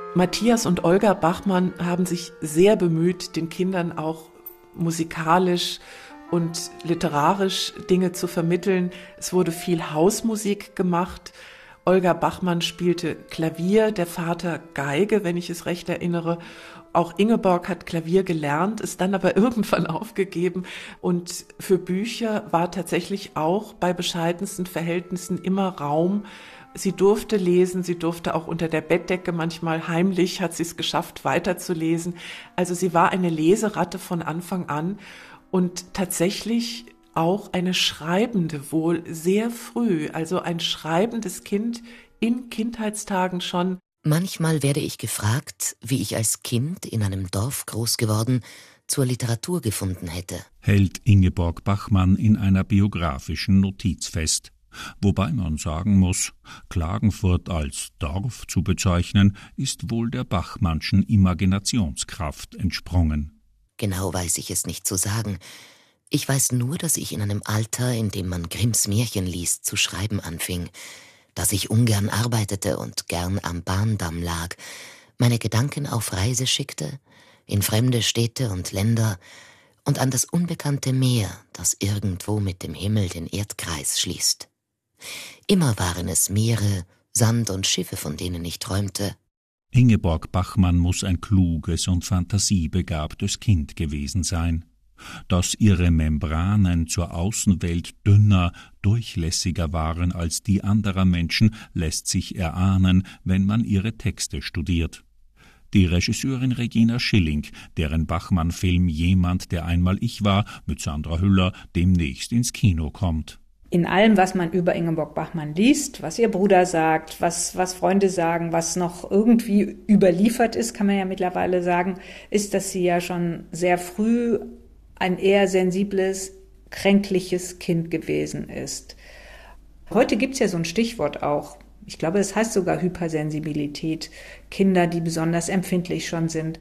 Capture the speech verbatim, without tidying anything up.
Matthias und Olga Bachmann haben sich sehr bemüht, den Kindern auch musikalisch und literarisch Dinge zu vermitteln. Es wurde viel Hausmusik gemacht. Olga Bachmann spielte Klavier, der Vater Geige, wenn ich es recht erinnere. Auch Ingeborg hat Klavier gelernt, ist dann aber irgendwann aufgegeben. Und für Bücher war tatsächlich auch bei bescheidensten Verhältnissen immer Raum. Sie durfte lesen, sie durfte auch unter der Bettdecke, manchmal heimlich hat sie es geschafft, weiterzulesen. Also sie war eine Leseratte von Anfang an und tatsächlich auch eine Schreibende, wohl sehr früh, also ein schreibendes Kind in Kindheitstagen schon. Manchmal werde ich gefragt, wie ich als Kind in einem Dorf groß geworden zur Literatur gefunden hätte. Hält Ingeborg Bachmann in einer biografischen Notiz fest. Wobei man sagen muss, Klagenfurt als Dorf zu bezeichnen, ist wohl der Bachmannschen Imaginationskraft entsprungen. Genau weiß ich es nicht zu sagen. Ich weiß nur, dass ich in einem Alter, in dem man Grimms Märchen liest, zu schreiben anfing, dass ich ungern arbeitete und gern am Bahndamm lag, meine Gedanken auf Reise schickte, in fremde Städte und Länder und an das unbekannte Meer, das irgendwo mit dem Himmel den Erdkreis schließt. Immer waren es Meere, Sand und Schiffe, von denen ich träumte. Ingeborg Bachmann muss ein kluges und fantasiebegabtes Kind gewesen sein. Dass ihre Membranen zur Außenwelt dünner, durchlässiger waren als die anderer Menschen, lässt sich erahnen, wenn man ihre Texte studiert. Die Regisseurin Regina Schilling, deren Bachmann-Film »Jemand, der einmal ich war« mit Sandra Hüller demnächst ins Kino kommt. In allem, was man über Ingeborg Bachmann liest, was ihr Bruder sagt, was, was Freunde sagen, was noch irgendwie überliefert ist, kann man ja mittlerweile sagen, ist, dass sie ja schon sehr früh ein eher sensibles, kränkliches Kind gewesen ist. Heute gibt's ja so ein Stichwort auch. Ich glaube, es heißt sogar Hypersensibilität. Kinder, die besonders empfindlich schon sind.